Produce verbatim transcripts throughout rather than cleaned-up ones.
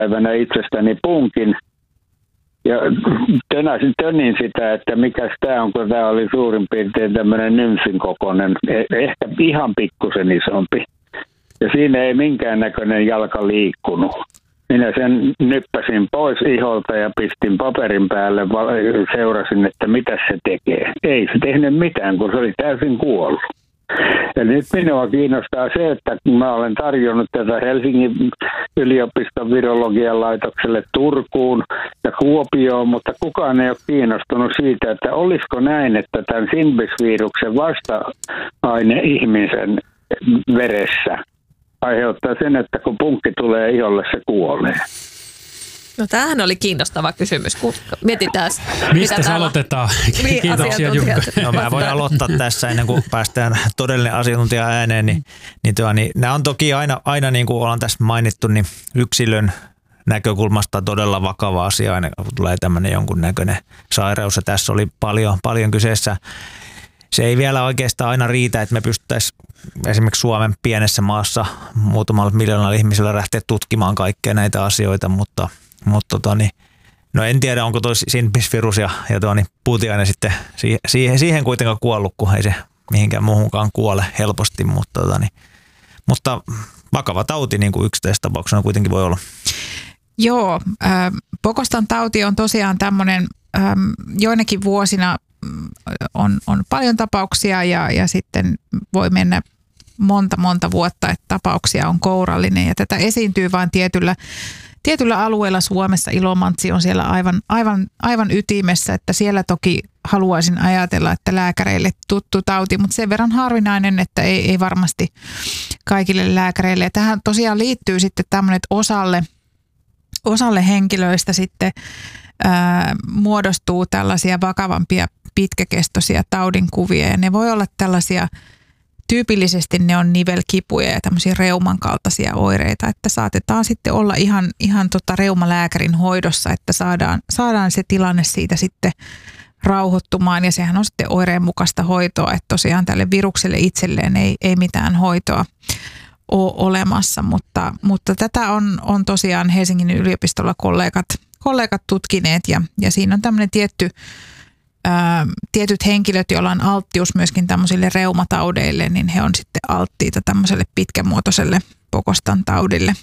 päivänä itsestäni punkin ja tönäsin tönin sitä, että mikäs tämä on, kun tämä oli suurin piirtein tämmöinen nymfin kokoinen, ehkä ihan pikkusen isompi. Ja siinä ei minkäännäköinen jalka liikkunut. Minä sen nyppäsin pois iholta ja pistin paperin päälle, seurasin, että mitä se tekee. Ei se tehnyt mitään, kun se oli täysin kuollut. Ja nyt minua kiinnostaa se, että kun mä olen tarjonnut tätä Helsingin yliopiston virologian laitokselle Turkuun ja Kuopioon, mutta kukaan ei ole kiinnostunut siitä, että olisiko näin, että tämän Sinbis-viruksen vasta-aine ihmisen veressä aiheuttaa sen, että kun punkki tulee iholle, se kuolee. No tämähän oli kiinnostava kysymys, kun mietitään. Mistä se aloitetaan? Kiitoksia Jukka. No mä voin aloittaa tässä ennen kuin päästään todellinen asiantuntija ääneen. Niin, niin, tuo, niin nämä on toki aina, aina niin kuin ollaan tässä mainittu, niin yksilön näkökulmasta todella vakava asia, aina kun tulee tämmöinen jonkunnäköinen sairaus. Ja tässä oli paljon, paljon kyseessä. Se ei vielä oikeastaan aina riitä, että me pystyttäisiin esimerkiksi Suomen pienessä maassa muutamalla miljoonalla ihmisellä lähteä tutkimaan kaikkea näitä asioita, mutta, mutta tota, niin, no en tiedä, onko tuo Sinbis-virus ja, ja tuo niin puutiaine sitten siihen, siihen kuitenkaan kuollut, kun ei se mihinkään muuhunkaan kuole helposti, mutta, tota, niin, mutta vakava tauti niin kuin yksittäistapauksena kuitenkin voi olla. Joo, äh, Pokostan tauti on tosiaan tämmöinen äh, joinakin vuosina on, on paljon tapauksia ja, ja sitten voi mennä monta monta vuotta, että tapauksia on kourallinen ja tätä esiintyy vain tietyllä, tietyllä alueella Suomessa. Ilomantsi on siellä aivan, aivan, aivan ytimessä, että siellä toki haluaisin ajatella, että lääkäreille tuttu tauti, mutta sen verran harvinainen, että ei, ei varmasti kaikille lääkäreille. Ja tähän tosiaan liittyy sitten tämmöinen, että osalle, osalle henkilöistä sitten ää, muodostuu tällaisia vakavampia pitkäkestoisia taudinkuvia ja ne voi olla tällaisia, tyypillisesti ne on nivelkipuja ja tämmöisiä reuman kaltaisia oireita, että saatetaan sitten olla ihan, ihan tota reumalääkärin hoidossa, että saadaan, saadaan se tilanne siitä sitten rauhoittumaan ja sehän on sitten oireen mukaista hoitoa, että tosiaan tälle virukselle itselleen ei, ei mitään hoitoa ole olemassa, mutta, mutta tätä on, on tosiaan Helsingin yliopistolla kollegat, kollegat tutkineet ja, ja siinä on tämmöinen tietty Ää, tietyt henkilöt, joilla on alttius myöskin tämmöisille reumataudeille, niin he on sitten alttiita tämmöiselle pitkämuotoiselle Pokostan taudille.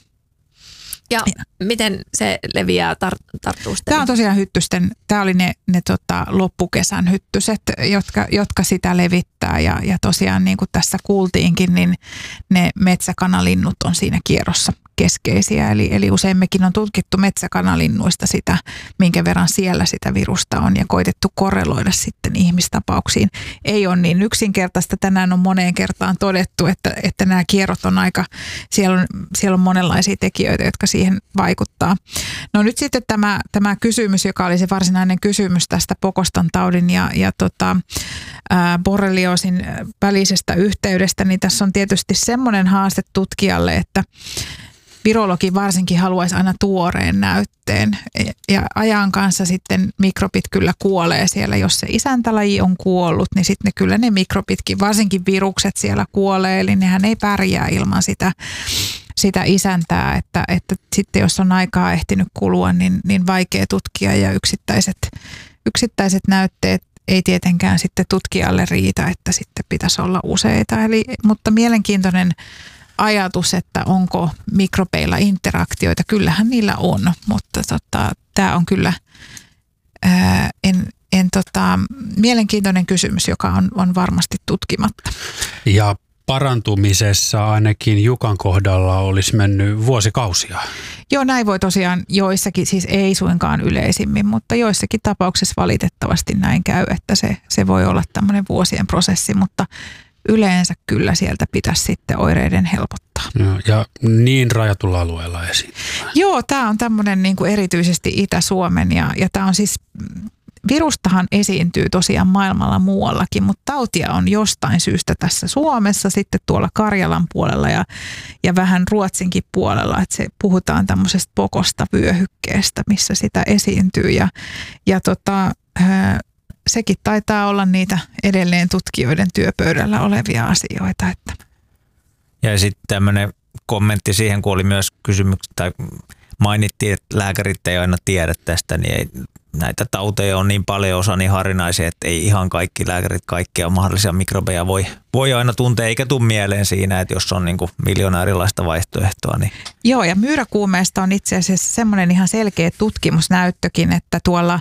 Ja, ja miten se leviää, tar- tarttuu sitten? Tämä on tosiaan hyttysten, tämä oli ne, ne tota, loppukesän hyttyset, jotka, jotka sitä levittää ja, ja tosiaan niin kuin tässä kuultiinkin, niin ne metsäkanalinnut on siinä kierrossa keskeisiä. Eli, eli useimmekin on tutkittu metsäkanalinnuista sitä, minkä verran siellä sitä virusta on ja koitettu korreloida sitten ihmistapauksiin. Ei ole niin yksinkertaista. Tänään on moneen kertaan todettu, että, että nämä kierrot on aika, siellä on, siellä on monenlaisia tekijöitä, jotka siihen vaikuttaa. No nyt sitten tämä, tämä kysymys, joka oli se varsinainen kysymys tästä Pokostan taudin ja, ja tota, ää, borrelioosin välisestä yhteydestä, niin tässä on tietysti semmoinen haaste tutkijalle, että virologi varsinkin haluaisi aina tuoreen näytteen ja ajan kanssa sitten mikrobit kyllä kuolee siellä. Jos se isäntälaji on kuollut, niin sitten ne, kyllä ne mikrobitkin, varsinkin virukset siellä kuolee, eli nehän ei pärjää ilman sitä, sitä isäntää, että, että sitten jos on aikaa ehtinyt kulua, niin, niin vaikea tutkia ja yksittäiset, yksittäiset näytteet ei tietenkään sitten tutkijalle riitä, että sitten pitäisi olla useita. Eli, mutta mielenkiintoinen ajatus, että onko mikrobeilla interaktioita. Kyllähän niillä on, mutta tota, tämä on kyllä ää, en, en, tota, mielenkiintoinen kysymys, joka on, on varmasti tutkimatta. Ja parantumisessa ainakin Jukan kohdalla olisi mennyt vuosikausia. Joo, näin voi tosiaan joissakin, siis ei suinkaan yleisimmin, mutta joissakin tapauksissa valitettavasti näin käy, että se, se voi olla tämmöinen vuosien prosessi, mutta yleensä kyllä sieltä pitäisi sitten oireiden helpottaa. Ja, ja niin rajatulla alueella esiin. Joo, tämä on tämmöinen niin kuin erityisesti Itä-Suomen ja, ja tämä on siis, virustahan esiintyy tosiaan maailmalla muuallakin, mutta tautia on jostain syystä tässä Suomessa, sitten tuolla Karjalan puolella ja, ja vähän Ruotsinkin puolella, että se puhutaan tämmöisestä Pokosta vyöhykkeestä, missä sitä esiintyy ja, ja tota, sekin taitaa olla niitä edelleen tutkijoiden työpöydällä olevia asioita. Että. Ja sitten tämmöinen kommentti siihen, kun oli myös kysymys tai mainittiin, että lääkärit ei aina tiedä tästä, niin ei, näitä tauteja on niin paljon, osa niin harvinaisia, että ei ihan kaikki lääkärit kaikkia mahdollisia mikrobeja voi, voi aina tuntea, eikä tule mieleen siinä, että jos on niin kuin miljoona erilaista vaihtoehtoa. Niin. Joo, ja myyräkuumeesta on itse asiassa semmoinen ihan selkeä tutkimusnäyttökin, että tuolla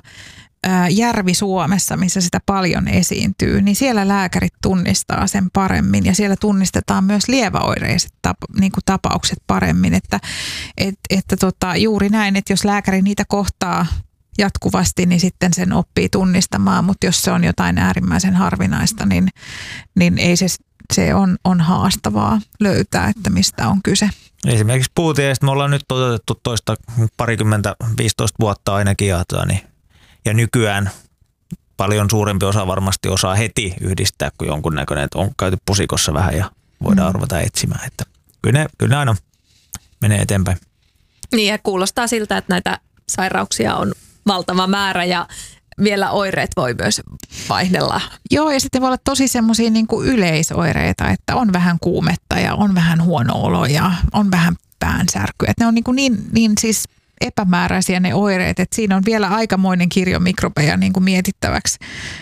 Järvi-Suomessa, missä sitä paljon esiintyy, niin siellä lääkärit tunnistaa sen paremmin ja siellä tunnistetaan myös lieväoireiset tap- niin kuin tapaukset paremmin, että, et, että tota, juuri näin, että jos lääkäri niitä kohtaa jatkuvasti, niin sitten sen oppii tunnistamaan, mutta jos se on jotain äärimmäisen harvinaista, niin, niin ei se, se on, on haastavaa löytää, että mistä on kyse. Esimerkiksi puutiestä me ollaan nyt toteutettu toista parikymmentä, viisitoista vuotta ainakin ja, niin, ja nykyään paljon suurempi osa varmasti osaa heti yhdistää kuin jonkunnäköinen, että on käyty pusikossa vähän ja voidaan mm. ruveta etsimään. Että kyllä, ne, kyllä ne aina menee eteenpäin. Niin ja kuulostaa siltä, että näitä sairauksia on valtava määrä ja vielä oireet voi myös vaihdella. Joo, ja sitten voi olla tosi semmoisia niin kuin yleisoireita, että on vähän kuumetta ja on vähän huono olo ja on vähän päänsärkyä. Että ne on niin, kuin niin, niin siis epämääräisiä ne oireet, että siinä on vielä aikamoinen kirjo mikrobeja niin kuin mietittäväksi.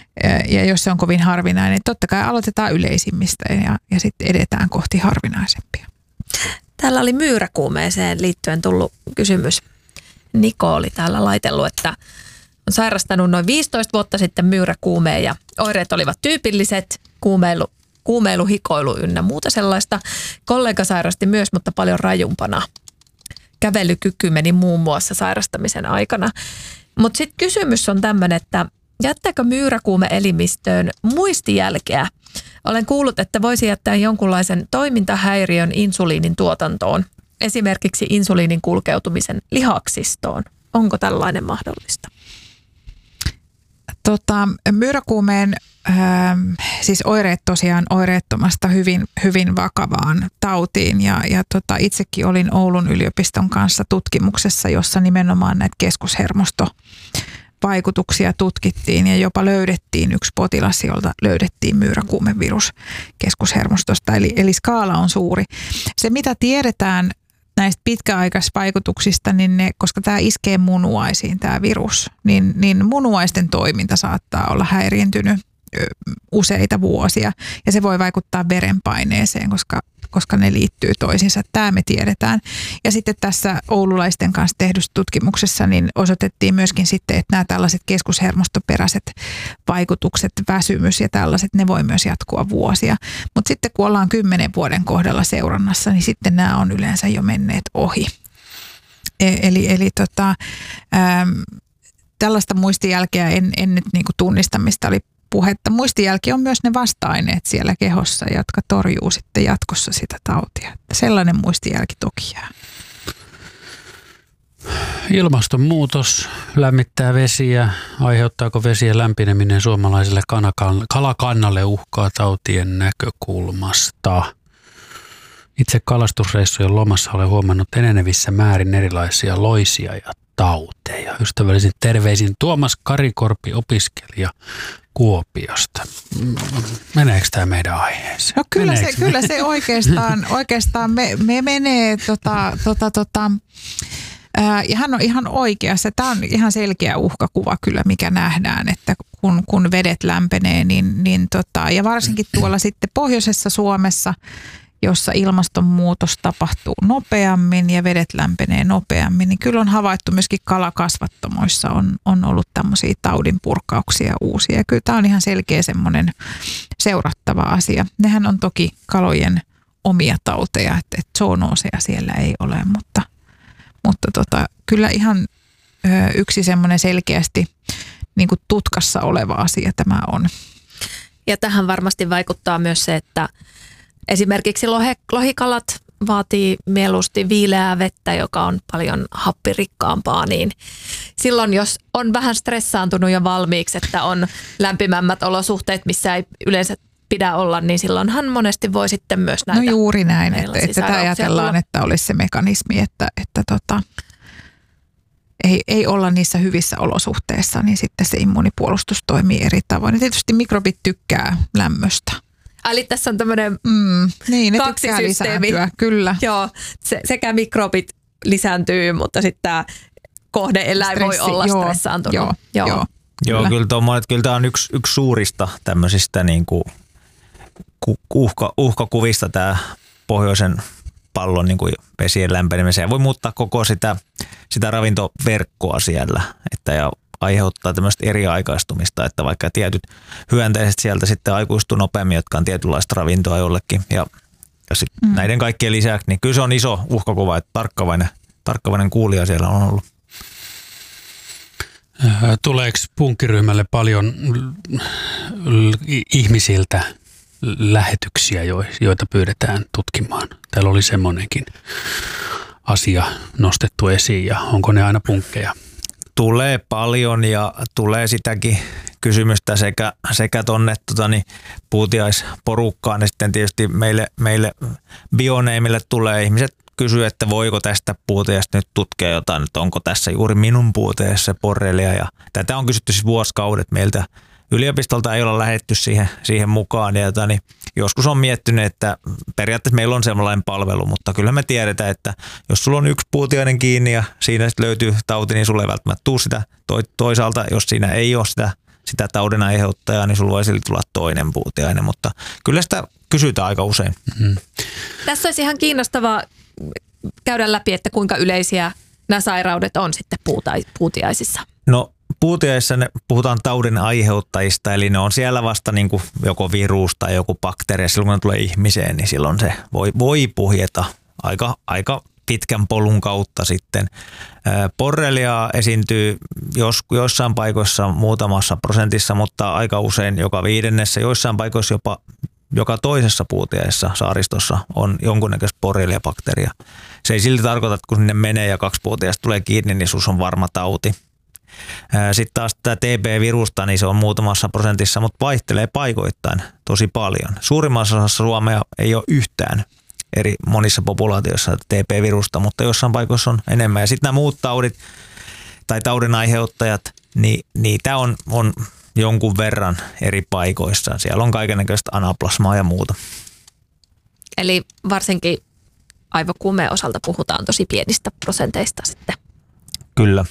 Ja jos se on kovin harvinainen, niin totta kai aloitetaan yleisimmistä ja, ja sitten edetään kohti harvinaisempia. Täällä oli myyräkuumeeseen liittyen tullut kysymys. Niko oli täällä laitellut, että on sairastanut noin viisitoista vuotta sitten myyräkuumeen ja oireet olivat tyypilliset, kuumeilu, kuumeilu, hikoilu ynnä muuta sellaista. Kollega sairasti myös, mutta paljon rajumpana. Kävelykyky meni muun muassa sairastamisen aikana. Mutta sitten kysymys on tämmöinen, että jättääkö myyräkuume elimistöön muistijälkeä? Olen kuullut, että voisi jättää jonkunlaisen toimintahäiriön insuliinin tuotantoon. Esimerkiksi insuliinin kulkeutumisen lihaksistoon. Onko tällainen mahdollista? Tota, myyräkuumeen äh, siis oireet tosiaan oireettomasta hyvin, hyvin vakavaan tautiin ja, ja tota, itsekin olin Oulun yliopiston kanssa tutkimuksessa, jossa nimenomaan näitä keskushermostovaikutuksia tutkittiin ja jopa löydettiin yksi potilas, jolta löydettiin myyräkuumevirus keskushermostosta, eli, eli skaala on suuri. Se mitä tiedetään näistä pitkäaikaisvaikutuksista, niin ne, koska tämä iskee munuaisiin, tämä virus, niin, niin munuaisten toiminta saattaa olla häiriintynyt useita vuosia. Ja se voi vaikuttaa verenpaineeseen, koska, koska ne liittyy toisiinsa. Tämä me tiedetään. Ja sitten tässä oululaisten kanssa tehdyssä tutkimuksessa niin osoitettiin myöskin sitten, että nämä tällaiset keskushermostoperäiset vaikutukset, väsymys ja tällaiset, ne voi myös jatkua vuosia. Mutta sitten kun ollaan kymmenen vuoden kohdalla seurannassa, niin sitten nämä on yleensä jo menneet ohi. Eli, eli tota, ähm, tällaista muistijälkeä en, en nyt niinku tunnista, mistä oli puhetta. Muistijälki on myös ne vasta-aineet siellä kehossa, jotka torjuu sitten jatkossa sitä tautia. Sellainen muistijälki toki jää. Ilmastonmuutos lämmittää vesiä. Aiheuttaako vesien lämpeneminen suomalaiselle kalakannalle uhkaa tautien näkökulmasta? Itse kalastusreissujen lomassa olen huomannut enenevissä määrin erilaisia loisia ja tauteja. Ystävällisin terveisin Tuomas Karikorpi, opiskelija Kuopiosta. Meneekö tämä meidän aiheeseen? No kyllä se, kyllä se oikeastaan, oikeastaan me, me menee tota, tota, tota, ää, ja hän on ihan oikeassa. Tämä on ihan selkeä uhkakuva kyllä, mikä nähdään, että kun, kun vedet lämpenee, niin, niin tota, ja varsinkin tuolla sitten pohjoisessa Suomessa, jossa ilmastonmuutos tapahtuu nopeammin ja vedet lämpenee nopeammin, niin kyllä on havaittu myöskin kalakasvattomoissa on, on ollut tämmöisiä taudinpurkauksia uusia. Ja kyllä tämä on ihan selkeä semmoinen seurattava asia. Nehän on toki kalojen omia tauteja, että, että zoonooseja siellä ei ole, mutta, mutta tota, kyllä ihan ö, yksi semmoinen selkeästi niin kuin tutkassa oleva asia tämä on. Ja tähän varmasti vaikuttaa myös se, että esimerkiksi lohe, lohikalat vaatii mieluusti viileää vettä, joka on paljon happirikkaampaa, niin silloin jos on vähän stressaantunut jo valmiiksi, että on lämpimämmät olosuhteet, missä ei yleensä pidä olla, niin silloinhan monesti voi sitten myös näitä. No juuri näin, että, että tätä ajatellaan, tulla. Että olisi se mekanismi, että, että tota, ei, ei olla niissä hyvissä olosuhteissa, niin sitten se immunipuolustus toimii eri tavoin. Ja tietysti mikrobit tykkää lämmöstä. Eli tässä on tämmöinen mm, niin, kaksisysteemi. Kyllä. Joo, se, sekä mikrobit lisääntyy, mutta sitten tämä kohde-eläin voi olla joo, stressaantunut. Joo, joo. joo. Joo, kyllä, kyllä, tommoinen, kyllä tämä on yksi, yksi suurista tämmöisistä niin kuin uhka, uhkakuvista tämä pohjoisen pallon niin kuin vesien lämpenemiseen. Voi muuttaa koko sitä, sitä ravintoverkkoa siellä, että ja aiheuttaa tämmöistä eriaikaistumista, että vaikka tietyt hyönteiset sieltä sitten aikuistuu nopeammin, jotka on tietynlaista ravintoa jollekin. Ja, ja sit mm. näiden kaikkien lisäksi, niin kyllä se on iso uhkakuva, että tarkkavainen, tarkkavainen kuulija siellä on ollut. Tuleeko punkkiryhmälle paljon ihmisiltä lähetyksiä, joita pyydetään tutkimaan? Täällä oli semmoinenkin asia nostettu esiin, ja onko ne aina punkkeja? Tulee paljon ja tulee sitäkin kysymystä sekä, sekä tuonne tota, niin, puutiaisporukkaan ja sitten tietysti meille, meille bioneimille tulee ihmiset kysyä, että voiko tästä puutiaista nyt tutkia jotain, että onko tässä juuri minun puutiaissa borrelia. Ja tätä on kysytty siis vuosikaudet meiltä. Yliopistolta ei olla lähdetty siihen, siihen mukaan. Ja jota, niin joskus on miettinyt, että periaatteessa meillä on sellainen palvelu, mutta kyllä me tiedetään, että jos sulla on yksi puutiainen kiinni ja siinä sitten löytyy tauti, niin sulle ei välttämättä tule sitä. Toisaalta, jos siinä ei ole sitä, sitä taudin aiheuttajaa, niin sulla voi silti tulla toinen puutiainen, mutta kyllä sitä kysytään aika usein. Mm-hmm. Tässä olisi ihan kiinnostavaa käydä läpi, että kuinka yleisiä nämä sairaudet on sitten puutiaisissa. No puutiaisissa ne puhutaan taudin aiheuttajista, eli ne on siellä vasta niin kuin joko virus tai joku bakteeri. Silloin kun ne tulee ihmiseen, niin silloin se voi, voi puhjeta aika, aika pitkän polun kautta sitten. Borrelia esiintyy jos, joissain paikoissa muutamassa prosentissa, mutta aika usein joka viidennessä, joissain paikoissa jopa joka toisessa puutiaisessa saaristossa on jonkunnäköistä borrelia-bakteeria. Se ei silti tarkoita, että kun sinne menee ja kaksi puutiaista tulee kiinni, niin sus on varma tauti. Sitten taas tämä T B-virusta, niin se on muutamassa prosentissa, mutta vaihtelee paikoittain tosi paljon. Suurimmassa osassa Suomea ei ole yhtään eri monissa populaatioissa T B-virusta, mutta jossain paikoissa on enemmän. Ja sitten nämä muut taudit tai taudin aiheuttajat, niin niitä on, on jonkun verran eri paikoissa. Siellä on kaikennäköistä anaplasmaa ja muuta. Eli varsinkin aivokuumeen osalta puhutaan tosi pienistä prosenteista sitten. Kyllä.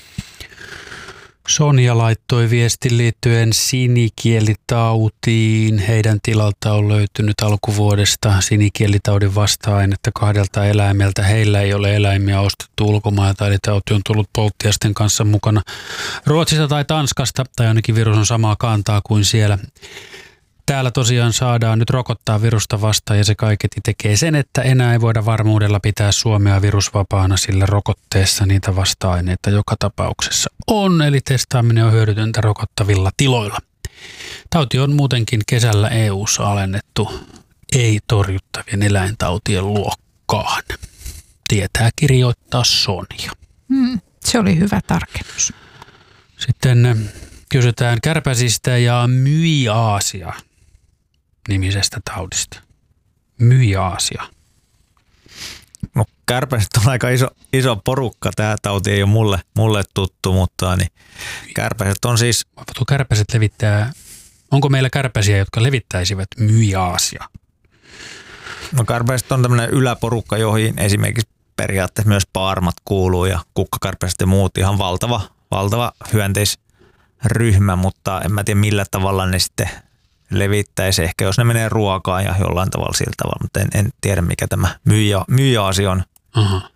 Sonja laittoi viestin liittyen sinikielitautiin. Heidän tilalta on löytynyt alkuvuodesta sinikielitaudin vasta-ainetta kahdelta eläimeltä. Heillä ei ole eläimiä ostettu ulkomailta, eli tauti on tullut polttiaisten kanssa mukana Ruotsista tai Tanskasta, tai ainakin virus on samaa kantaa kuin siellä. Täällä tosiaan saadaan nyt rokottaa virusta vastaan, ja se kaiketi tekee sen, että enää ei voida varmuudella pitää Suomea virusvapaana, sillä rokotteessa niitä vasta-aineita joka tapauksessa on, eli testaaminen on hyödytöntä rokottavilla tiloilla. Tauti on muutenkin kesällä E U:ssa alennettu ei-torjuttavien eläintautien luokkaan. Tietää kirjoittaa Sonja. Mm, se oli hyvä tarkennus. Sitten kysytään kärpäsistä ja myiaasia nimisestä taudista. Myiaasia. No kärpäset on aika iso, iso porukka. Tämä tauti ei ole mulle, mulle tuttu, mutta niin kärpäset on siis... Voivatko kärpäset levittää... Onko meillä kärpäsiä, jotka levittäisivät myiaasia? No kärpäset on tämmöinen yläporukka, joihin esimerkiksi periaatteessa myös paarmat kuuluu ja kukkakärpäset ja muut. Ihan valtava, valtava hyönteisryhmä, mutta en mä tiedä millä tavalla ne sitten levittäisi. Ehkä jos ne menee ruokaan ja jollain tavalla sillä tavalla, mutta en, en tiedä mikä tämä myyja, myyjaasi on. Aha.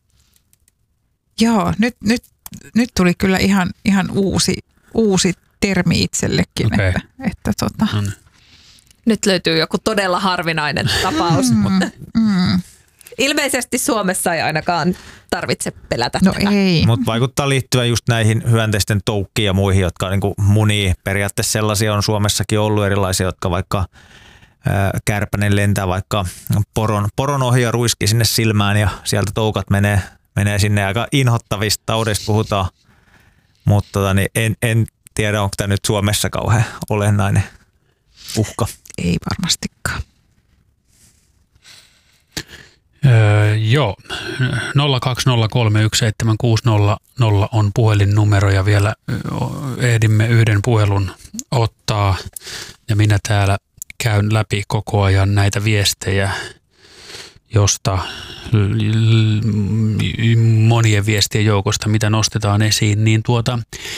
Joo, nyt, nyt, nyt tuli kyllä ihan, ihan uusi, uusi termi itsellekin. Okay. Että, että tota. Mm. Nyt löytyy joku todella harvinainen tapaus, mutta Mm. ilmeisesti Suomessa ei ainakaan tarvitse pelätä No tätä. ei. Mutta vaikuttaa liittyvän just näihin hyönteisten toukkiin ja muihin, jotka niin kuin munii. Periaatteessa sellaisia on Suomessakin ollut erilaisia, jotka vaikka ää, kärpänen lentää vaikka poron, poron ohi ja ruiski sinne silmään ja sieltä toukat menee, menee sinne. Aika inhottavista taudeista puhutaan, mutta tota, niin en, en tiedä, onko tämä nyt Suomessa kauhean olennainen uhka. Ei varmastikaan. Öö, joo, nolla kaksi nolla kolme yksi seitsemän kuusi nolla nolla on puhelinnumero ja vielä ehdimme yhden puhelun ottaa ja minä täällä käyn läpi koko ajan näitä viestejä, josta monien viestien joukosta, mitä nostetaan esiin, niin tuota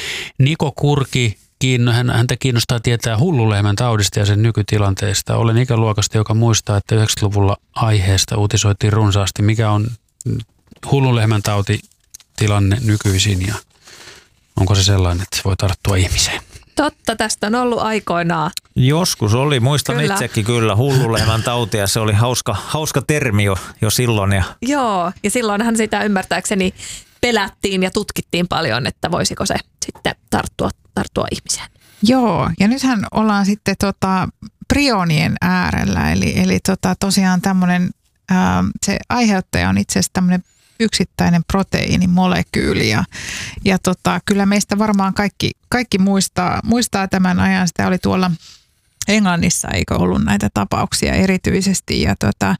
Niko Kurki, häntä kiinnostaa tietää hullulehmän taudista ja sen nykytilanteesta. Olen ikäluokasta, joka muistaa, että yhdeksänkymmentäluvulla aiheesta uutisoitiin runsaasti. Mikä on hullulehmän tautitilanne nykyisin ja onko se sellainen, että se voi tarttua ihmiseen? Totta, tästä on ollut aikoinaan. Joskus oli, muistan kyllä. itsekin kyllä, hullulehmän tauti ja se oli hauska, hauska termi jo, jo silloin. Ja... Joo, ja silloinhan sitä ymmärtääkseni pelättiin ja tutkittiin paljon, että voisiko se sitten tarttua, tarttua ihmiseen. Joo, ja nythän ollaan sitten tota prionien äärellä, eli, eli tota tosiaan tämmöinen, ää, se aiheuttaja on itse asiassa tämmöinen yksittäinen proteiinimolekyyli ja, ja tota, kyllä meistä varmaan kaikki, kaikki muistaa, muistaa tämän ajan. Sitä oli tuolla Englannissa, eikö ollut näitä tapauksia erityisesti ja tota,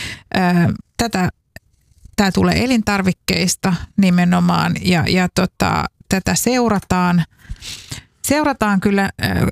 ää, tätä Tämä tulee elintarvikkeista nimenomaan ja, ja tota, tätä seurataan, seurataan kyllä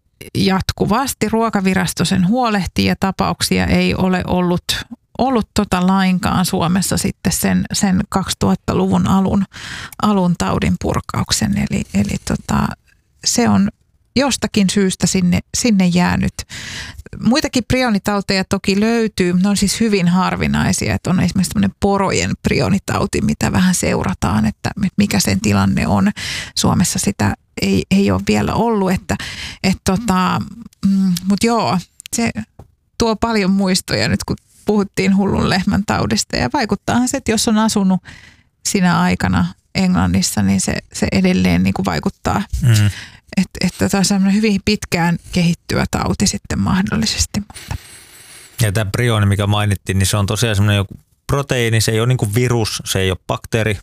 jatkuvasti. Ruokavirasto sen huolehtii ja tapauksia ei ole ollut, ollut tota lainkaan Suomessa sitten sen, sen kaksituhattaluvun alun, alun taudin purkauksen. Eli, eli tota, se on jostakin syystä sinne, sinne jäänyt. Muitakin prionitauteja toki löytyy, ne on siis hyvin harvinaisia, että on esimerkiksi tämmöinen porojen prionitauti, mitä vähän seurataan, että mikä sen tilanne on. Suomessa sitä ei, ei ole vielä ollut, että, että tota, mm, mutta joo, se tuo paljon muistoja nyt, kun puhuttiin hullun lehmän taudista ja vaikuttaahan se, että jos on asunut sinä aikana Englannissa, niin se, se edelleen niin kuin vaikuttaa. Mm. Että, että tämä on sellainen hyvin pitkään kehittyvä tauti sitten mahdollisesti. Mutta. Ja tämä prioni, mikä mainittiin, niin se on tosiaan semmoinen joku proteiini, se ei ole niin kuin virus, se ei ole bakteeri.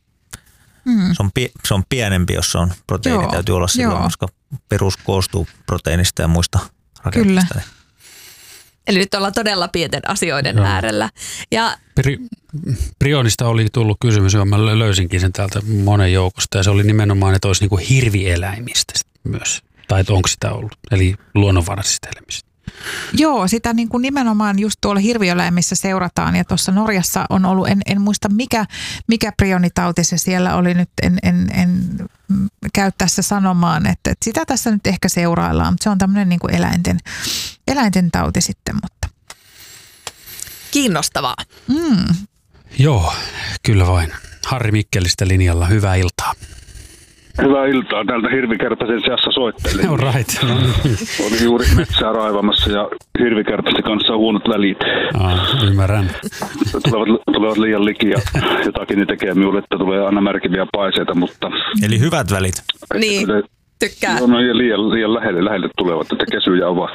Mm. Se, on pie, se on pienempi, jos se on proteiini, joo, täytyy olla silloin, koska perus koostuu proteiinista ja muista rakenteista. Kyllä. Eli nyt ollaan todella pienten asioiden joo. äärellä. Ja Pri, prionista oli tullut kysymys, johon mä löysinkin sen täältä monen joukosta, ja se oli nimenomaan, että olisi niin kuin hirvieläimistä myös, tai onko sitä ollut, eli luonnonvaraisista eläimistä. Joo, sitä niin kuin nimenomaan just tuolla hirviöläimissä seurataan, ja tuossa Norjassa on ollut, en, en muista mikä, mikä prionitauti se siellä oli nyt, en, en, en käy tässä sanomaan, että, että sitä tässä nyt ehkä seuraillaan, mutta se on tämmöinen niin kuin eläinten, eläinten tauti sitten, mutta. Kiinnostavaa. Mm. Joo, kyllä vain. Harri Mikkelistä linjalla, hyvää iltaa. Hyvää iltaa. Täältä hirvikärpäsen seassa soittelin. All right. Olin juuri metsää raivamassa ja hirvikärpästen kanssa on huonot välit. Ah, ymmärrän. Tulevat, tulevat liian liki ja jotakin ne tekee minulle, että tulee aina märkiviä paiseita, mutta. Eli hyvät välit. Niin, tykkää. No, no liian, liian lähelle, lähelle tulevat, että kesyjä ovat.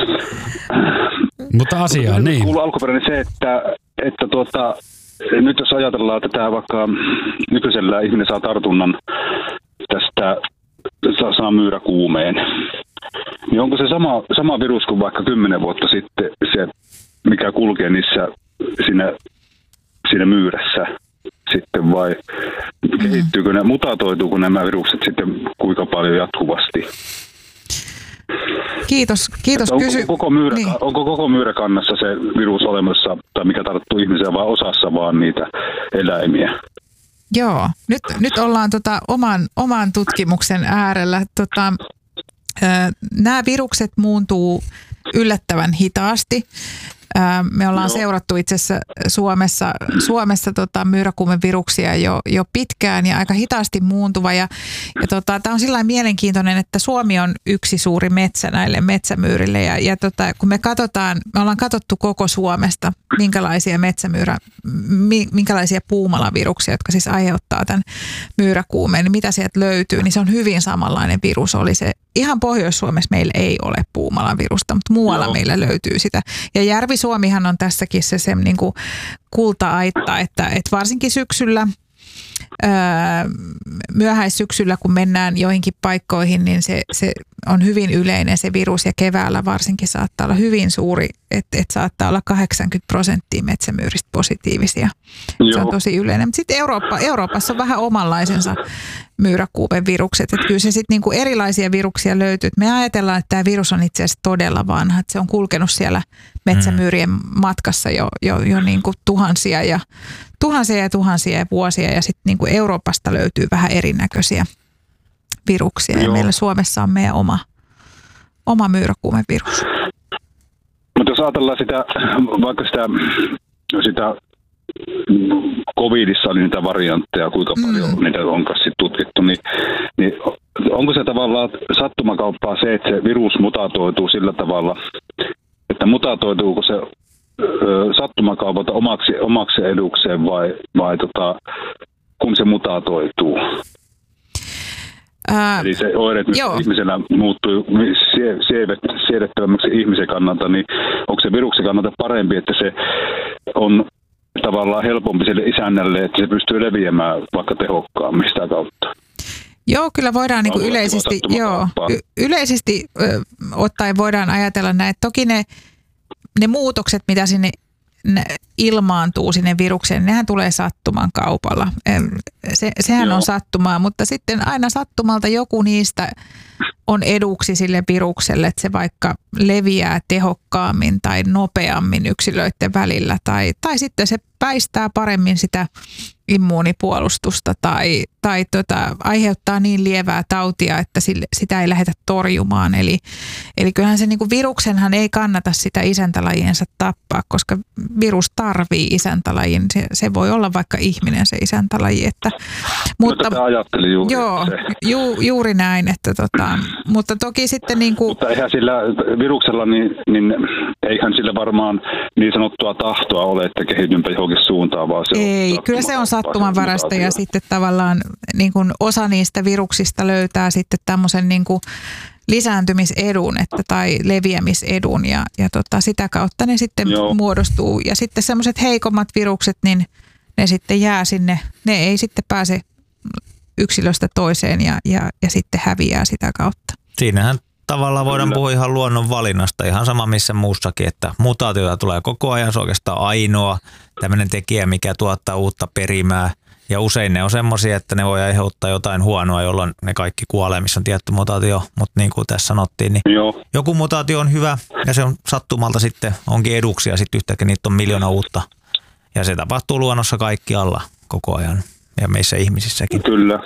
Mutta asiaan, niin. Kuuluu alkuperäinen se, että, että tuota, nyt jos ajatellaan, että tämä vaikka nykyisellä ihminen saa tartunnan tästä saa myyräkuumeen, niin onko se sama, sama virus kuin vaikka kymmenen vuotta sitten se, mikä kulkee niissä siinä, siinä myyrässä sitten vai kehittyykö ne, mutatoituuko nämä virukset sitten kuinka paljon jatkuvasti? Kiitos, kiitos onko, kysy- koko myyrä, niin. onko koko myyräkannassa se virus olemassa tai mikä tarttuu ihmisiä vai osassa vaan niitä eläimiä? Joo, nyt, nyt ollaan tota oman, oman tutkimuksen äärellä. Tota, nämä virukset muuntuu yllättävän hitaasti. Me ollaan Joo. seurattu itse asiassa Suomessa, Suomessa tota, myyräkuumeviruksia jo, jo pitkään ja aika hitaasti muuntuva. Ja, ja tota, tämä on sillä tavalla mielenkiintoinen, että Suomi on yksi suuri metsä näille metsämyyrille. Ja, ja tota, kun me katsotaan, me ollaan katsottu koko Suomesta, minkälaisia metsämyyrä, minkälaisia puumalaviruksia, jotka siis aiheuttaa tämän myyräkuumeen, niin mitä sieltä löytyy, niin se on hyvin samanlainen virus. Oli se ihan Pohjois-Suomessa meillä ei ole puumalavirusta, mutta muualla Joo. meillä löytyy sitä. Ja Järvi-Suomihan on tässäkin se, se niin kuin kulta-aitta, että, että varsinkin syksyllä, öö, myöhäissyksyllä, kun mennään joihinkin paikkoihin, niin se, se on hyvin yleinen se virus ja keväällä varsinkin saattaa olla hyvin suuri, että et saattaa olla kahdeksankymmentä prosenttia metsämyyristä positiivisia. Joo. Se on tosi yleinen. Mutta sitten Eurooppa, Euroopassa on vähän omanlaisensa myyräkuumen virukset. Että kyllä se sitten niinku erilaisia viruksia löytyy. Me ajatellaan, että tämä virus on itse asiassa todella vanha. Että se on kulkenut siellä metsämyyrien matkassa jo, jo, jo niinku tuhansia ja tuhansia ja tuhansia vuosia. Ja sitten niinku Euroopasta löytyy vähän erinäköisiä viruksia. Joo. Ja meillä Suomessa on meidän oma, oma myyräkuumevirus. Mutta jos ajatellaan sitä, vaikka sitä, sitä covidissa oli niitä variantteja, kuinka paljon mm. niitä on kanssa tutkittu, niin, niin onko se tavallaan sattumakauppaa se, että se virus mutatoituu sillä tavalla, että mutatoituuko se ö, sattumakaupalta omaksi, omaksi edukseen vai, vai tota, kun se mutatoituu? Ää, Eli se oireet, mitä ihmisellä muuttuu siedettävämmäksi ihmisen kannalta, niin onko se viruksen kannalta parempi, että se on tavallaan helpompi sille isännälle, että se pystyy leviämään vaikka tehokkaammin sitä kautta? Joo, kyllä voidaan niin kuin yleisesti, joo, y- yleisesti ö, ottaen voidaan ajatella näin, että toki ne, ne muutokset, mitä sinne ilmaantuu sinne virukseen, nehän tulee sattuman kaupalla. Se, sehän Joo. on sattumaa, mutta sitten aina sattumalta joku niistä on eduksi sille virukselle, että se vaikka leviää tehokkaammin tai nopeammin yksilöiden välillä tai, tai sitten se väistää paremmin sitä immuunipuolustusta tai, tai tota, aiheuttaa niin lievää tautia, että sille, sitä ei lähdetä torjumaan. Eli, eli kyllähän se niin kuin viruksenhan ei kannata sitä isäntälajiensa tappaa, koska virus tarvii isäntälajin. Se, se voi olla vaikka ihminen se isäntälaji. Että, mutta, tätä ajattelin juuri. Joo, ju, juuri näin. Että tota, mutta toki sitten niin kuin, mutta eihän sillä viruksella, niin, niin eihän sillä varmaan niin sanottua tahtoa ole, että kehitynpä johonkin suuntaan, vaan se ei, on kyllä se on sattumanvarasta ja sitten tavallaan niin kuin osa niistä viruksista löytää sitten tämmöisen niin kuin lisääntymisedun että, tai leviämisedun ja, ja tota, sitä kautta ne sitten Joo. muodostuu. Ja sitten semmoiset heikommat virukset, niin ne sitten jää sinne, ne ei sitten pääse yksilöstä toiseen ja, ja, ja sitten häviää sitä kautta. Siinähän tavallaan voidaan puhua ihan luonnon valinnasta, ihan sama missä muussakin, että mutaatioita tulee koko ajan, se on oikeastaan ainoa tämmöinen tekijä, mikä tuottaa uutta perimää. Ja usein ne on semmoisia, että ne voi aiheuttaa jotain huonoa, jolloin ne kaikki kuolee, missä on tietty mutaatio. Mutta niin kuin tässä sanottiin, niin Joo. joku mutaatio on hyvä ja se on sattumalta sitten onkin eduksi ja sitten yhtäkkiä niitä on miljoona uutta. Ja se tapahtuu luonnossa kaikkialla koko ajan ja meissä ihmisissäkin. Kyllä.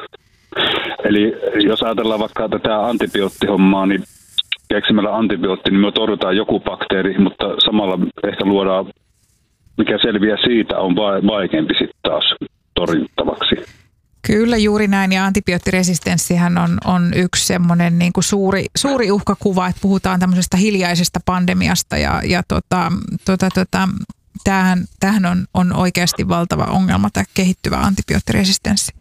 Eli jos ajatellaan vaikka tätä antibioottihommaa, niin keksimällä antibiootti, niin me torjutaan joku bakteeri, mutta samalla ehkä luodaan, mikä selviää siitä, on vaikeampi sitten taas torjuttavaksi. Kyllä juuri näin, ja antibioottiresistenssihän on, on yksi semmoinen niin kuin suuri, suuri uhkakuva, että puhutaan tämmöisestä hiljaisesta pandemiasta, ja, ja tota, tota, tota, tämähän, tämähän on, on oikeasti valtava ongelma, tämä kehittyvä antibioottiresistenssi.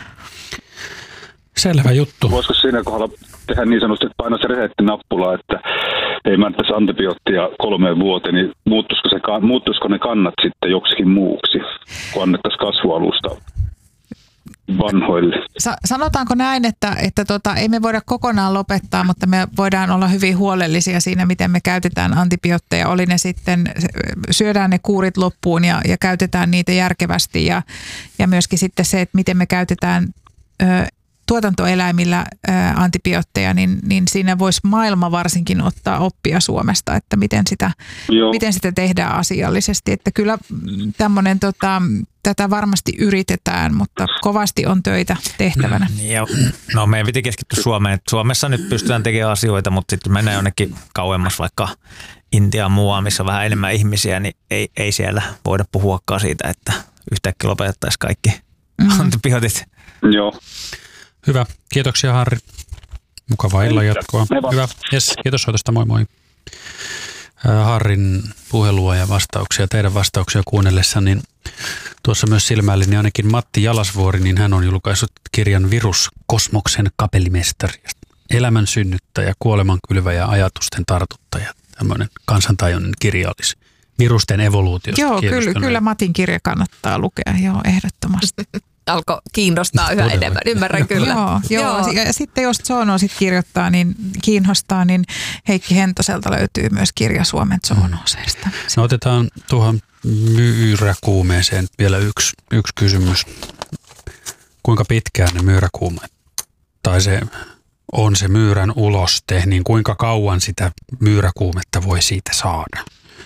Selvä juttu. Voisiko siinä kohdalla tehdä niin sanotusti, että painaa se resettinappula, että ei määrittäisi antibioottia kolmeen vuoteen, niin muuttuisiko, se, muuttuisiko ne kannat sitten joksikin muuksi, kun annettaisiin kasvualusta vanhoille? Sa- sanotaanko näin, että, että tota, ei me voida kokonaan lopettaa, mutta me voidaan olla hyvin huolellisia siinä, miten me käytetään antibiootteja. Oli ne sitten, syödään ne kuurit loppuun ja, ja käytetään niitä järkevästi ja, ja myöskin sitten se, että miten me käytetään ö, tuotantoeläimillä ää, antibiootteja, niin, niin siinä voisi maailma varsinkin ottaa oppia Suomesta, että miten sitä, miten sitä tehdään asiallisesti. Että kyllä tämmöinen, tota, tätä varmasti yritetään, mutta kovasti on töitä tehtävänä. Joo. No meidän piti keskittyä Suomeen. Suomessa nyt pystytään tekemään asioita, mutta sitten mennään jonnekin kauemmas vaikka Intiaan muualla, missä on vähän enemmän ihmisiä, niin ei, ei siellä voida puhuakaan siitä, että yhtäkkiä lopetettaisiin kaikki mm. antibiootit. Joo. Hyvä. Kiitoksia Harri. Mukavaa illan jatkoa. Hyvä. Yes. Kiitos soitosta. Moi moi. Harrin puhelua ja vastauksia, teidän vastauksia kuunnellessa, niin tuossa myös silmäili, niin ainakin Matti Jalasvuori, niin hän on julkaissut kirjan Virus, kosmoksen kapellimestari, elämän synnyttäjä, kuoleman kylväjä, ajatusten tartuttaja. Tämmöinen kansantajuinen kirja olisi virusten evoluutiosta. Joo, kyllä, kyllä Matin kirja kannattaa lukea, joo, ehdottomasti. alkoi kiinnostaa yhä Todella. enemmän. Ymmärrän kyllä. Joo, joo. Joo. Ja sitten jos zoono sit kirjoittaa, niin kiinnostaa, niin Heikki Hentoselta löytyy myös kirja Suomen zoonooseista. No otetaan tuohon myyräkuumeeseen vielä yksi, yksi kysymys. Kuinka pitkään ne myyräkuumeet, tai se on se myyrän uloste, niin kuinka kauan sitä myyräkuumetta voi siitä saada?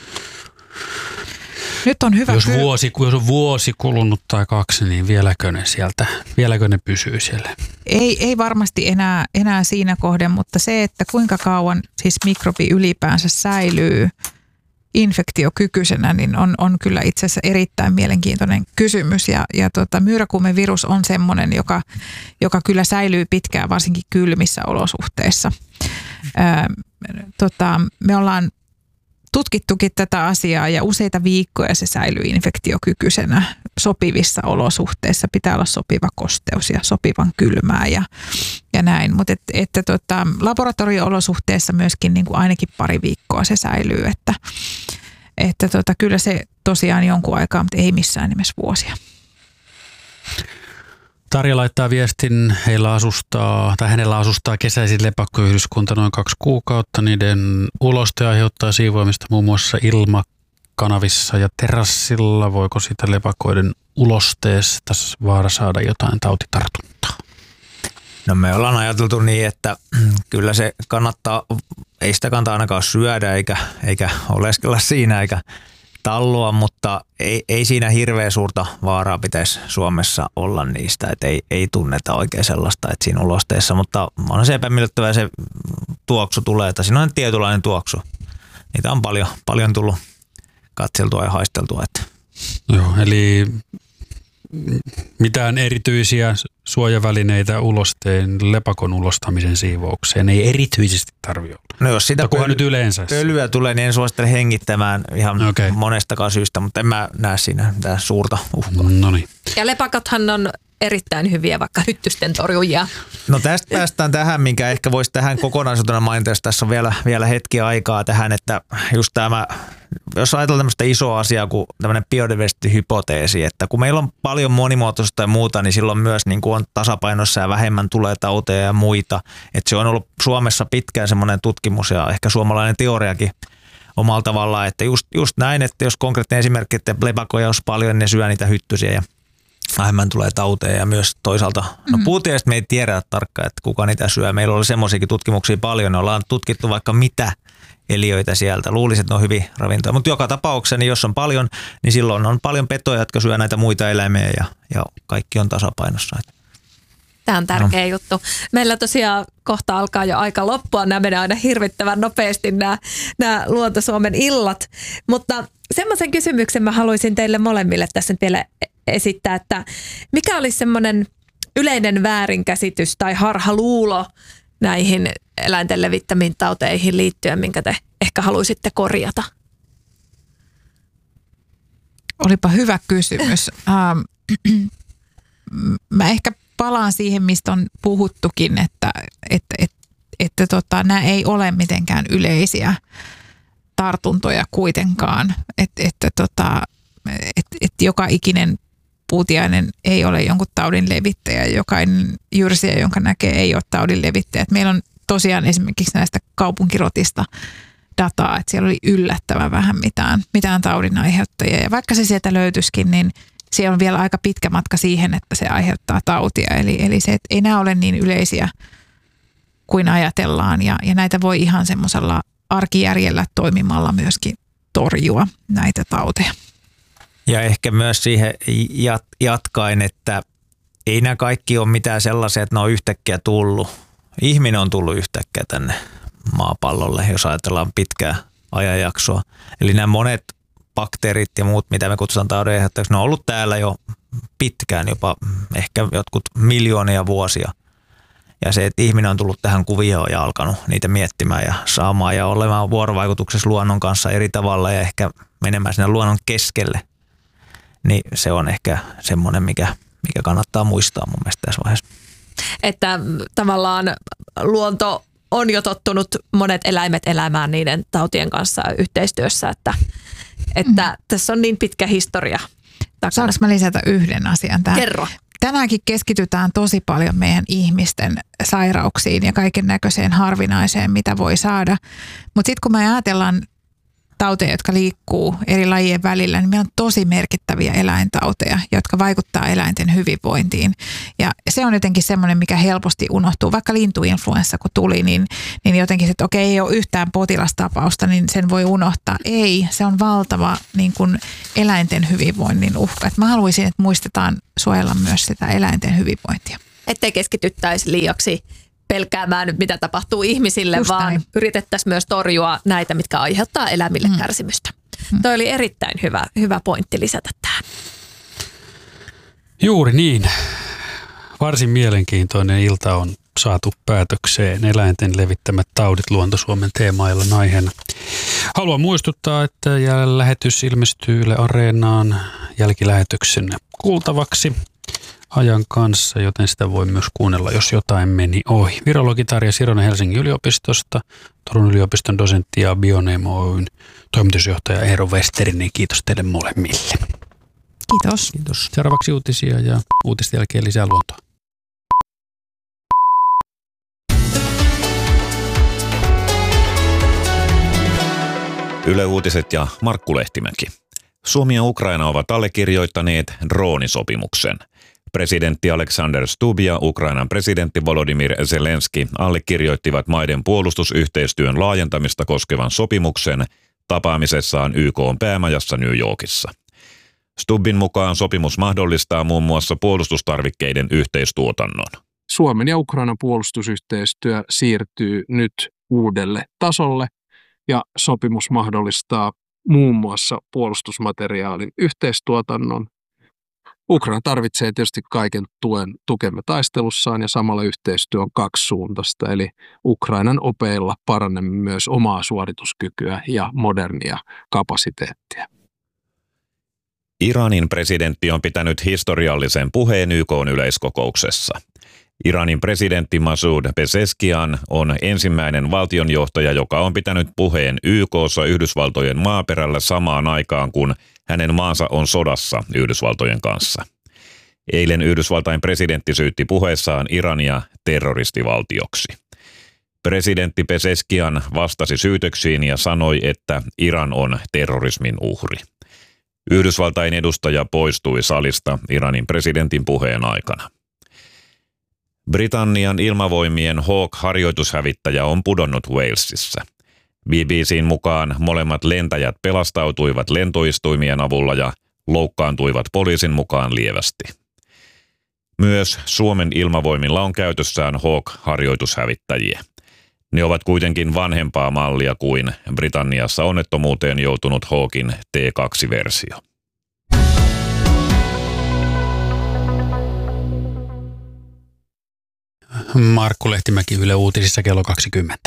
Nyt on hyvä Jos, ky- vuosi, jos on vuosi kulunut tai kaksi, niin vieläkö ne sieltä, vieläkö ne pysyy siellä? Ei, ei varmasti enää, enää siinä kohden, mutta se, että kuinka kauan siis mikrobi ylipäänsä säilyy infektiokykyisenä, niin on, on kyllä itse asiassa erittäin mielenkiintoinen kysymys. Ja, ja tota, myyräkuumevirus on semmoinen, joka, joka kyllä säilyy pitkään, varsinkin kylmissä olosuhteissa. Ö, tota, me ollaan tutkittukin tätä asiaa ja useita viikkoja se säilyy infektiokykyisenä sopivissa olosuhteissa. Pitää olla sopiva kosteus ja sopivan kylmää ja, ja näin. Mutta et, että tota, laboratorio-olosuhteissa myöskin niin kuin ainakin pari viikkoa se säilyy. Että, että tota, kyllä se tosiaan jonkun aikaa, mutta ei missään nimessä vuosia. Tarja laittaa viestin, heillä asustaa, tai hänellä asustaa kesäisin lepakkoyhdyskunta noin kaksi kuukautta. Niiden uloste aiheuttaa siivoamista muun muassa ilmakanavissa ja terassilla. Voiko siitä lepakoiden ulosteesta vaara saada jotain tautitartuntaa? No me ollaan ajateltu niin, että kyllä se kannattaa, ei sitä kannata ainakaan syödä eikä, eikä oleskella siinä eikä talloa, mutta ei, ei siinä hirveän suurta vaaraa pitäisi Suomessa olla niistä, että ei, ei tunneta oikein sellaista, että siinä ulosteessa, mutta on se epämiellyttävää se tuoksu tulee, että siinä on tietynlainen tuoksu. Niitä on paljon, paljon tullut katseltua ja haisteltua. Että. Joo, eli mitään erityisiä suojavälineitä ulosteen, lepakon ulostamisen siivoukseen ei erityisesti tarvitse olla. No jos sitä pöly, nyt yleensä. pölyä tulee, niin en suosittele hengittämään ihan okay. monestakaan syystä, mutta en mä näe siinä mitään suurta uhkaa. No niin. Ja lepakothan on erittäin hyviä vaikka hyttysten torjujia. No tästä päästään tähän, minkä ehkä voisi tähän kokonaisuutena mainita, jos tässä on vielä, vielä hetki aikaa tähän, että just tämä, jos ajatellaan tämmöistä isoa asiaa kuin tämmöinen biodiversity-hypoteesi, että kun meillä on paljon monimuotoista ja muuta, niin silloin myös niin kuin on tasapainossa ja vähemmän tulee tauteja ja muita. Että se on ollut Suomessa pitkään semmoinen tutkimus ja ehkä suomalainen teoriakin omalla tavallaan, että just, just näin, että jos konkreettinen esimerkki, että lepakoja olisi paljon, niin ne syö niitä hyttysiä ja vähemmän tulee tauteja ja myös toisaalta, no puutiestä me ei tiedä tarkkaan, että kuka niitä syö. Meillä oli semmoisiakin tutkimuksia paljon, ne ollaan tutkittu vaikka mitä eliöitä sieltä. Luulisin, että ne on hyvin ravintoja, mutta joka tapauksessa, niin jos on paljon, niin silloin on paljon petoja, jotka syö näitä muita eläimiä ja, ja kaikki on tasapainossa. Tämä on tärkeä no. juttu. Meillä tosiaan kohta alkaa jo aika loppua. Nämä menee aina hirvittävän nopeasti nämä, nämä Luonto-Suomen illat. Mutta semmoisen kysymyksen mä haluaisin teille molemmille tässä vielä esittää, että mikä olisi semmoinen yleinen väärinkäsitys tai harhaluulo näihin eläinten levittämiin tauteihin liittyen, minkä te ehkä haluaisitte korjata? Olipa hyvä kysymys. Ähm, mä ehkä palaan siihen, mistä on puhuttukin, että, että, että, että tota, nämä ei ole mitenkään yleisiä tartuntoja kuitenkaan. Että, että, tota, että, että joka ikinen puutiainen ei ole jonkun taudin levittäjä, jokainen jyrsiä, jonka näkee, ei ole taudin levittäjä. Että meillä on tosiaan esimerkiksi näistä kaupunkirotista dataa, että siellä oli yllättävän vähän mitään, mitään taudin aiheuttajia. Ja vaikka se sieltä löytyisikin, niin siellä on vielä aika pitkä matka siihen, että se aiheuttaa tautia. Eli, eli se, että ei nämä ole niin yleisiä kuin ajatellaan. Ja, ja näitä voi ihan semmoisella arkijärjellä toimimalla myöskin torjua näitä tauteja. Ja ehkä myös siihen jat- jatkaen, että ei nämä kaikki ole mitään sellaisia, että ne on yhtäkkiä tullut. Ihminen on tullut yhtäkkiä tänne maapallolle, jos ajatellaan pitkää ajanjaksoa. Eli nämä monet bakteerit ja muut, mitä me kutsutaan taudin aiheuttajiksi, ne on ollut täällä jo pitkään, jopa ehkä jotkut miljoonia vuosia. Ja se, että ihminen on tullut tähän kuvioon ja alkanut niitä miettimään ja saamaan ja olemaan vuorovaikutuksessa luonnon kanssa eri tavalla ja ehkä menemään sinne luonnon keskelle, niin se on ehkä semmoinen, mikä, mikä kannattaa muistaa mun mielestä tässä vaiheessa. Että tavallaan luonto on jo tottunut monet eläimet elämään niiden tautien kanssa yhteistyössä, että, että mm. tässä on niin pitkä historia takana. Saanko mä lisätä yhden asian tähän? Kerro. tänäänkin keskitytään tosi paljon meidän ihmisten sairauksiin ja kaiken näköiseen harvinaiseen, mitä voi saada. Mutta sitten kun me ajatellaan tauteja, jotka liikkuu eri lajien välillä, niin meillä on tosi merkittäviä eläintauteja, jotka vaikuttaa eläinten hyvinvointiin. Ja se on jotenkin semmoinen, mikä helposti unohtuu. Vaikka lintuinfluenssa kun tuli, niin, niin jotenkin se, että okei, ei ole yhtään potilastapausta, niin sen voi unohtaa. Ei, se on valtava niin kuin eläinten hyvinvoinnin uhka. Et mä haluaisin, että muistetaan suojella myös sitä eläinten hyvinvointia. Ettei keskityttäisi liiaksi pelkäämään nyt, mitä tapahtuu ihmisille, Just vaan näin. yritettäisiin myös torjua näitä, mitkä aiheuttaa eläimille mm. kärsimystä. Mm. Toi oli erittäin hyvä, hyvä pointti lisätä tähän. Juuri niin. Varsin mielenkiintoinen ilta on saatu päätökseen. Eläinten levittämät taudit Luonto-Suomen teemaillan aiheena. Haluan muistuttaa, että lähetys ilmestyy Yle Areenaan jälkilähetyksen kuultavaksi ajan kanssa, joten sitä voi myös kuunnella, jos jotain meni ohi. Virologi Tarja Sironen Helsingin yliopistosta, Turun yliopiston dosentti ja Bioneemo Oyn toimitusjohtaja Eero Westerinen. Kiitos teille molemmille. Kiitos. Kiitos. Seuraavaksi uutisia ja uutisten jälkeen lisää luontoa. Yle Uutiset ja Markku Lehtimäki. Suomi ja Ukraina ovat allekirjoittaneet droonisopimuksen. Presidentti Alexander Stubb ja Ukrainan presidentti Volodymyr Zelenski allekirjoittivat maiden puolustusyhteistyön laajentamista koskevan sopimuksen tapaamisessaan Y K:n päämajassa New Yorkissa. Stubbin mukaan sopimus mahdollistaa muun muassa puolustustarvikkeiden yhteistuotannon. Suomen ja Ukrainan puolustusyhteistyö siirtyy nyt uudelle tasolle ja sopimus mahdollistaa muun muassa puolustusmateriaalin yhteistuotannon. Ukraina tarvitsee tietysti kaiken tuen tukemme taistelussaan ja samalla yhteistyö on kaksisuuntaista, eli Ukrainan opeilla parannamme myös omaa suorituskykyä ja modernia kapasiteettia. Iranin presidentti on pitänyt historiallisen puheen Y K:n yleiskokouksessa. Iranin presidentti Masoud Pezeshkian on ensimmäinen valtionjohtaja, joka on pitänyt puheen Y K:ssa Yhdysvaltojen maaperällä samaan aikaan, kun hänen maansa on sodassa Yhdysvaltojen kanssa. Eilen Yhdysvaltain presidentti syytti puheessaan Irania terroristivaltioksi. Presidentti Pezeshkian vastasi syytöksiin ja sanoi, että Iran on terrorismin uhri. Yhdysvaltain edustaja poistui salista Iranin presidentin puheen aikana. Britannian ilmavoimien Hawk-harjoitushävittäjä on pudonnut Walesissa. B B C:n mukaan molemmat lentäjät pelastautuivat lentoistuimien avulla ja loukkaantuivat poliisin mukaan lievästi. Myös Suomen ilmavoimilla on käytössään Hawk-harjoitushävittäjiä. Ne ovat kuitenkin vanhempaa mallia kuin Britanniassa onnettomuuteen joutunut Hawkin T kaksi -versio. Markku Lehtimäki, Yle Uutisissa kello kaksikymmentä.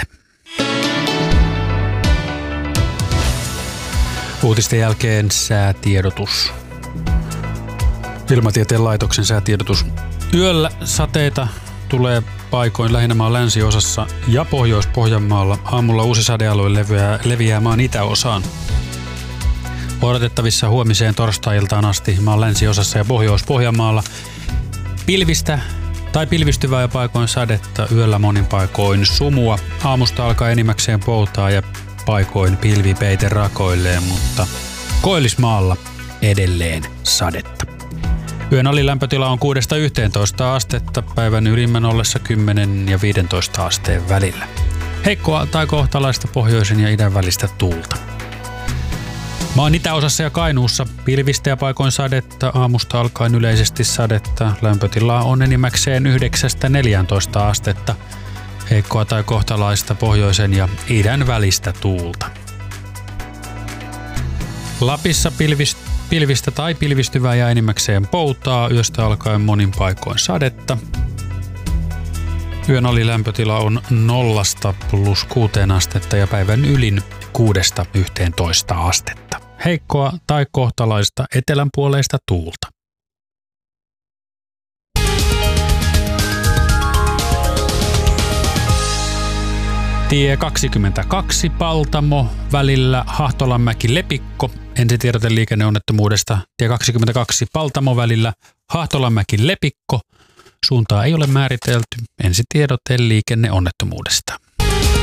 Uutisten jälkeen säätiedotus. Ilmatieteen laitoksen säätiedotus. Yöllä sateita tulee paikoin lähinnä maan länsiosassa ja Pohjois-Pohjanmaalla. Aamulla uusi sadealue leviää, leviää maan itäosaan. Odotettavissa huomiseen torstai-iltaan asti maan länsiosassa ja Pohjois-Pohjanmaalla pilvistä tai pilvistyvää ja paikoin sadetta, yöllä monin paikoin sumua. Aamusta alkaa enimmäkseen poutaa ja paikoin pilvipeite rakoilleen, mutta Koillismaalla edelleen sadetta. Yön alilämpötila on kuudesta yhteentoista astetta, päivän ylimmän ollessa kymmenen ja viisitoista asteen välillä. Heikkoa tai kohtalaista pohjoisen ja idän välistä tuulta. Maan itäosassa ja Kainuussa pilvistä ja paikoin sadetta, aamusta alkaen yleisesti sadetta. Lämpötila on enimmäkseen yhdeksästä neljääntoista astetta. Heikkoa tai kohtalaista pohjoisen ja idän välistä tuulta. Lapissa pilvistä, pilvistä tai pilvistyvää ja enimmäkseen poutaa, yöstä alkaen monin paikoin sadetta. Yön alilämpötila on nollasta plus kuuteen astetta ja päivän ylin kuudesta yhteentoista astetta. Heikkoa tai kohtalaista etelänpuoleista tuulta. Tie kaksikymmentäkaksi Paltamo välillä Hahtolanmäki Lepikko. Ensitiedote liikenneonnettomuudesta. Tie kaksikymmentäkaksi Paltamo välillä Hahtolamäki Lepikko. Suuntaa ei ole määritelty. Ensitiedote liikenneonnettomuudesta.